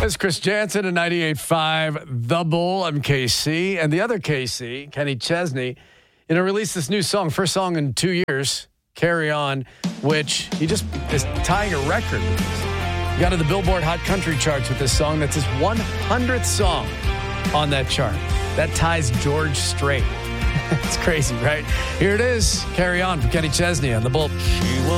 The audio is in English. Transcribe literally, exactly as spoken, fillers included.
It's Chris Jansen at ninety-eight point five The Bull. I'm K C. And the other K C, Kenny Chesney, you know, released this new song, first song in two years, Carry On, which he just is tying a record with this. He got to the Billboard Hot Country charts with this song. That's his one hundredth song on that chart. That ties George Strait. It's crazy, right? Here it is, Carry On from Kenny Chesney on The Bull.